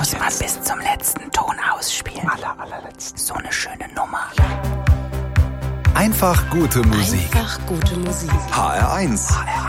muss man bis zum letzten Ton ausspielen. Allerletzten. So eine schöne Nummer. Einfach gute Musik. Einfach gute Musik. HR1.